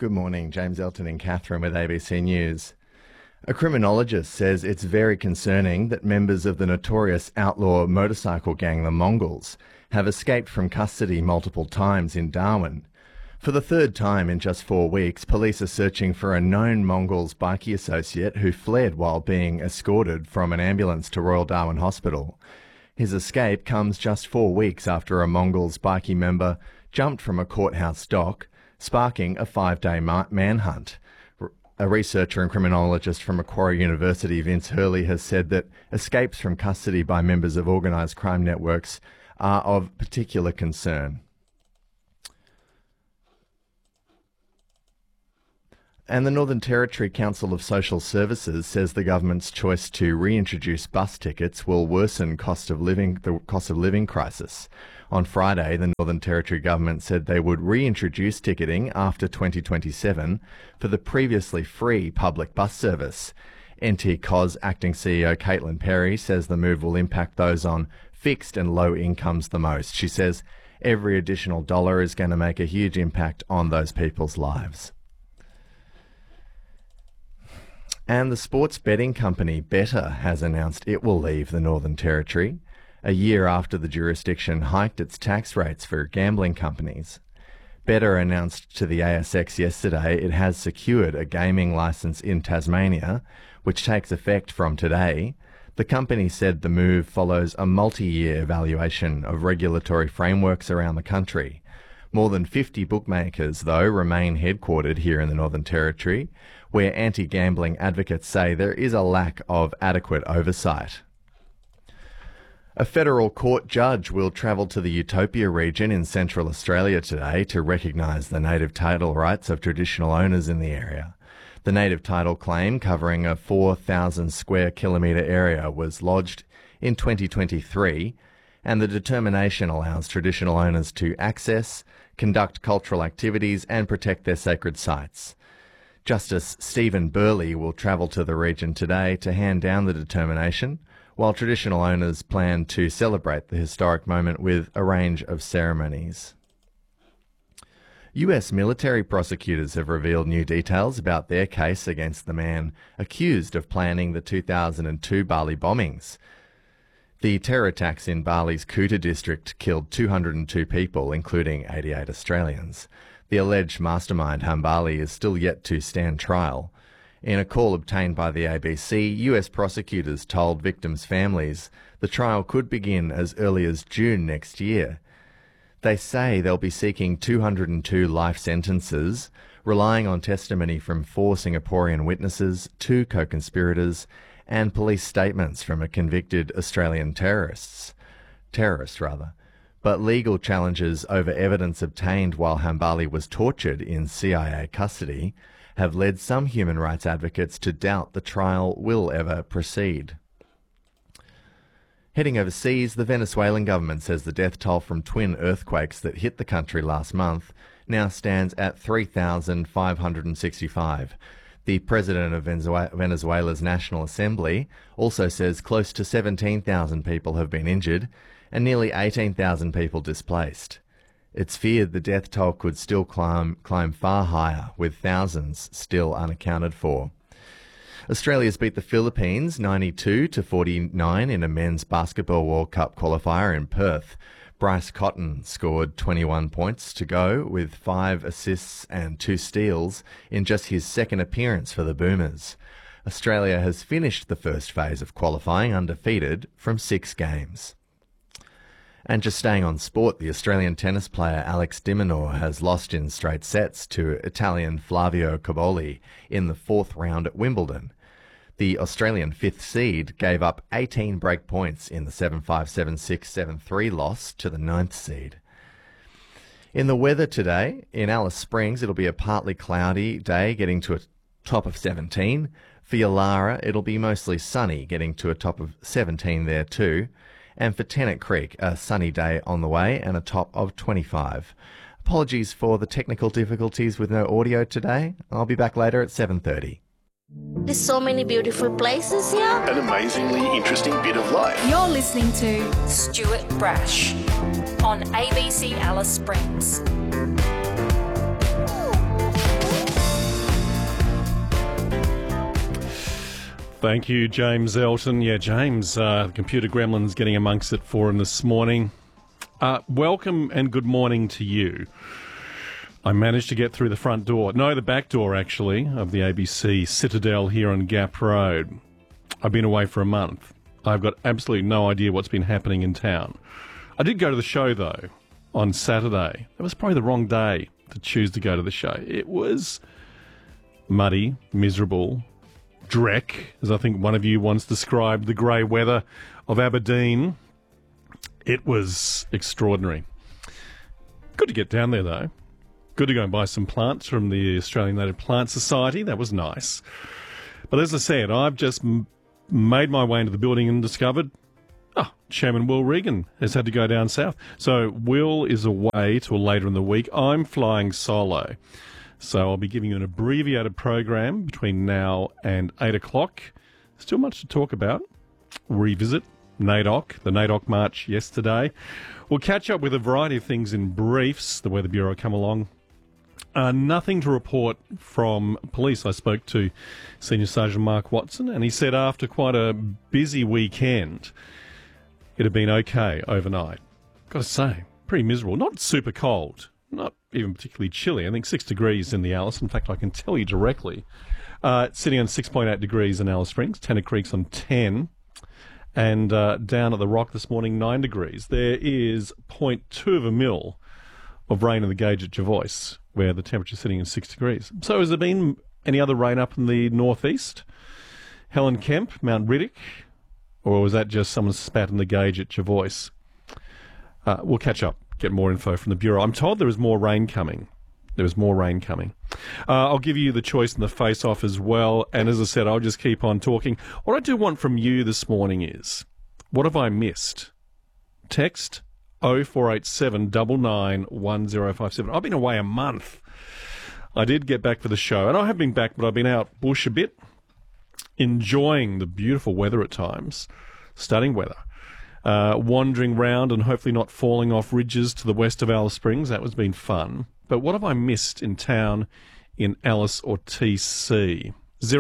Good morning, James Elton and Catherine with ABC News. A criminologist says it's very concerning that members of the notorious outlaw motorcycle gang, the Mongols, have escaped from custody multiple times in Darwin. For the third time in just 4 weeks, police are searching for a known Mongols bikie associate who fled while being escorted from an ambulance to Royal Darwin Hospital. His escape comes just 4 weeks after a Mongols bikie member jumped from a courthouse dock, sparking a 5-day manhunt. A researcher and criminologist from Macquarie University, Vince Hurley, has said that escapes from custody by members of organised crime networks are of particular concern. And the Northern Territory Council of Social Services says the government's choice to reintroduce bus tickets will worsen the cost of living crisis. On Friday, the Northern Territory government said they would reintroduce ticketing after 2027 for the previously free public bus service. NTCOS acting CEO Caitlin Perry says the move will impact those on fixed and low incomes the most. She says every additional dollar is going to make a huge impact on those people's lives. And the sports betting company Betr has announced it will leave the Northern Territory a year after the jurisdiction hiked its tax rates for gambling companies. Betr announced to the ASX yesterday it has secured a gaming licence in Tasmania, which takes effect from today. The company said the move follows a multi-year evaluation of regulatory frameworks around the country. More than 50 bookmakers, though, remain headquartered here in the Northern Territory, where anti-gambling advocates say there is a lack of adequate oversight. A federal court judge will travel to the Utopia region in Central Australia today to recognise the native title rights of traditional owners in the area. The native title claim, covering a 4,000 square kilometre area, was lodged in 2023, and the determination allows traditional owners to access, conduct cultural activities and protect their sacred sites. Justice Stephen Burley will travel to the region today to hand down the determination, while traditional owners plan to celebrate the historic moment with a range of ceremonies. US military prosecutors have revealed new details about their case against the man accused of planning the 2002 Bali bombings. The terror attacks in Bali's Kuta district killed 202 people, including 88 Australians. The alleged mastermind, Hambali, is still yet to stand trial. In a call obtained by the ABC, US prosecutors told victims' families the trial could begin as early as June next year. They say they'll be seeking 202 life sentences, relying on testimony from 4 Singaporean witnesses, 2 co-conspirators, and police statements from a convicted Australian terrorist. But legal challenges over evidence obtained while Hambali was tortured in CIA custody have led some human rights advocates to doubt the trial will ever proceed. Heading overseas, the Venezuelan government says the death toll from twin earthquakes that hit the country last month now stands at 3,565. The president of Venezuela's National Assembly also says close to 17,000 people have been injured and nearly 18,000 people displaced. It's feared the death toll could still climb far higher, with thousands still unaccounted for. Australia's beat the Philippines 92-49 in a men's basketball World Cup qualifier in Perth. Bryce Cotton scored 21 points to go with 5 assists and 2 steals in just his second appearance for the Boomers. Australia has finished the first phase of qualifying undefeated from 6 games. And just staying on sport, the Australian tennis player Alex de Minaur has lost in straight sets to Italian Flavio Cobolli in the 4th round at Wimbledon. The Australian 5th seed gave up 18 break points in the 7-5, 7-6, 7-3 loss to the 9th seed. In the weather today, in Alice Springs, it'll be a partly cloudy day, getting to a top of 17. For Yalara, it'll be mostly sunny, getting to a top of 17 there too. And for Tennant Creek, a sunny day on the way and a top of 25. Apologies for the technical difficulties with no audio today. I'll be back later at 7:30. There's so many beautiful places here. An amazingly interesting bit of life. You're listening to Stuart Brash on ABC Alice Springs. Thank you, James Elton. Yeah, James, the computer gremlin's getting amongst it for him this morning. Welcome and good morning to you. I managed to get through the front door, no, the back door actually, of the ABC Citadel here on Gap Road. I've been away for a month. I've got absolutely no idea what's been happening in town. I did go to the show though, on Saturday. It was probably the wrong day to choose to go to the show. It was muddy, miserable, dreck, as I think one of you once described the grey weather of Aberdeen. It was extraordinary. Good to get down there, though. Good to go and buy some plants from the Australian Native Plant Society. That was nice. But as I said, I've just made my way into the building and discovered, Chairman Will Regan has had to go down south. So Will is away till later in the week. I'm flying solo. So I'll be giving you an abbreviated program between now and 8 o'clock. Still much to talk about. Revisit NAIDOC, the NAIDOC march yesterday. We'll catch up with a variety of things in briefs. The Weather Bureau come along. Nothing to report from police. I spoke to Senior Sergeant Mark Watson, and he said after quite a busy weekend, it had been okay overnight. Got to say, pretty miserable. Not super cold. Not even particularly chilly. I think 6 degrees in the Alice. In fact, I can tell you directly. Sitting on 6.8 degrees in Alice Springs, Tennant Creek's on 10. And down at the Rock this morning, 9 degrees. There is 0.2 of a mil of rain in the gauge at Jervois, where the temperature's sitting at 6 degrees. So has there been any other rain up in the northeast? Helen Kemp, Mount Riddick? Or was that just someone spat in the gauge at Jervois? We'll catch up. Get more info from the Bureau. I'm told there is more rain coming. There is more rain coming. I'll give you the choice in the face-off as well. And as I said, I'll just keep on talking. What I do want from you this morning is, what have I missed? Text 0487 99 1057. I've been away a month. I did get back for the show. And I have been back, but I've been out bush a bit, enjoying the beautiful weather at times. Stunning weather. Wandering round and hopefully not falling off ridges to the west of Alice Springs. That was been fun. But what have I missed in town in Alice or TC?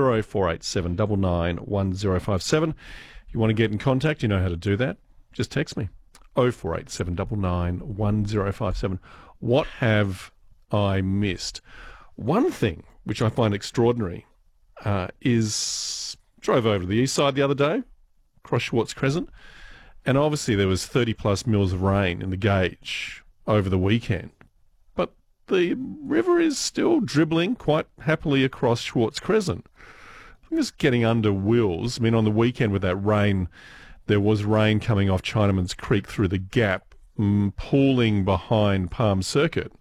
0487 99 1057. If you want to get in contact, you know how to do that. Just text me. 0487 99 1057. What have I missed? One thing which I find extraordinary is drove over to the east side the other day, across Schwartz Crescent, and obviously there was 30 plus mils of rain in the gauge over the weekend. But the river is still dribbling quite happily across Schwartz Crescent. I'm just getting under Wills. I mean, on the weekend with that rain, there was rain coming off Chinaman's Creek through the gap, pooling behind Palm Circuit.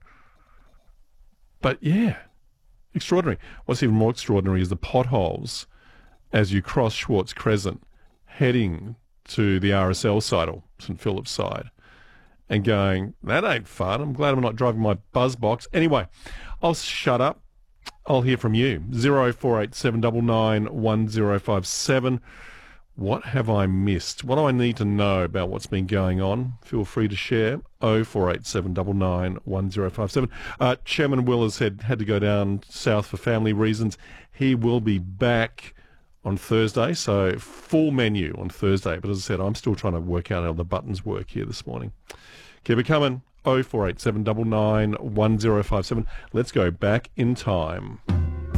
But yeah, extraordinary. What's even more extraordinary is the potholes as you cross Schwartz Crescent, heading to the RSL side or St Philip's side, and going, that ain't fun. I'm glad I'm not driving my buzz box. Anyway, I'll shut up. I'll hear from you. 0487 99 1057. What have I missed? What do I need to know about what's been going on? Feel free to share. 0487 99 1057. Chairman Will has had to go down south for family reasons. He will be back on Thursday, so full menu on Thursday. But as I said, I'm still trying to work out how the buttons work here this morning. Keep it coming. 0487 99 1057. Let's go back in time.